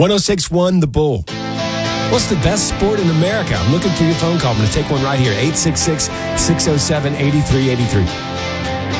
1061 The Bull. What's the best sport in America? I'm looking for your phone call. I'm going to take one right here. 866-607-8383.